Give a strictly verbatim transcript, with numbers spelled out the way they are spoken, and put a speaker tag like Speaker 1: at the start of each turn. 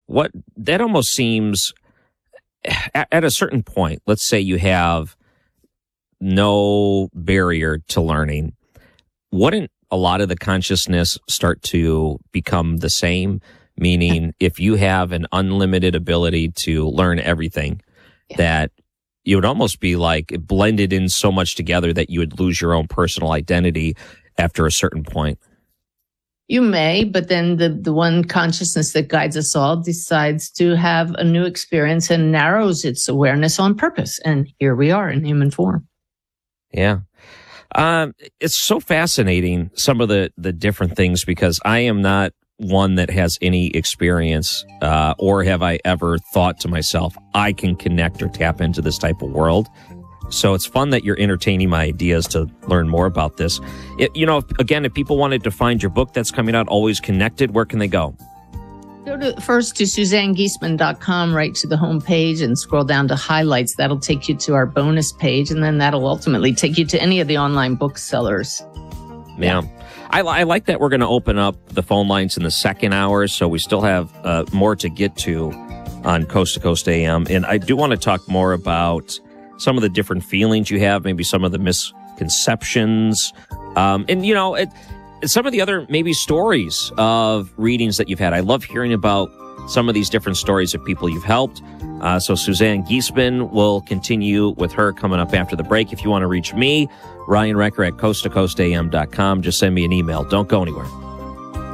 Speaker 1: what that almost seems at, at a certain point, let's say you have no barrier to learning, wouldn't a lot of the consciousness start to become the same? Meaning, if you have an unlimited ability to learn everything, yeah. that you would almost be like blended in so much together that you would lose your own personal identity after a certain point.
Speaker 2: You may, but then the, the one consciousness that guides us all decides to have a new experience and narrows its awareness on purpose. And here we are in human form.
Speaker 1: Yeah. Um, it's so fascinating, some of the, the different things, because I am not one that has any experience, uh, or have I ever thought to myself, I can connect or tap into this type of world. So it's fun that you're entertaining my ideas to learn more about this. It, you know, again, if people wanted to find your book that's coming out, Always Connected, where can they go?
Speaker 2: Go to first to Suzanne Giesemann dot com, right to the home page, and scroll down to highlights. That'll take you to our bonus page, and then that'll ultimately take you to any of the online booksellers.
Speaker 1: Yeah. I, I like that we're going to open up the phone lines in the second hour, so we still have uh, more to get to on Coast to Coast A M. And I do want to talk more about some of the different feelings you have, maybe some of the misconceptions, um, and, you know, it, some of the other maybe stories of readings that you've had. I love hearing about some of these different stories of people you've helped. Uh, so Suzanne Giesemann, will continue with her coming up after the break. If you want to reach me, Ryan Wrecker at coast to coast a m dot com. Just send me an email. Don't go anywhere.